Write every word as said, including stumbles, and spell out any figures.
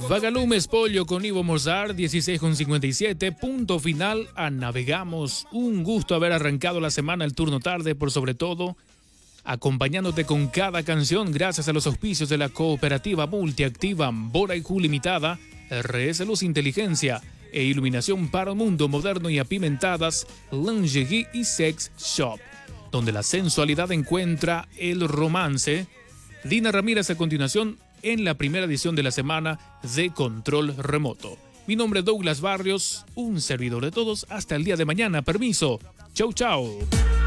Vagalumes Pollo con Ivo Mozart, dieciséis con cincuenta y siete. Punto final a Navegamos. Un gusto haber arrancado la semana el turno tarde, por sobre todo acompañándote con cada canción gracias a los auspicios de la cooperativa multiactiva Bora y Q Limitada, R S Luz Inteligencia e Iluminación para un Mundo Moderno y Apimentadas, Lingerie y Sex Shop, donde la sensualidad encuentra el romance. Dina Ramírez a continuación en la primera edición de la semana de Control Remoto. Mi nombre es Douglas Barrios, un servidor de todos. Hasta el día de mañana. Permiso. Chau, chau.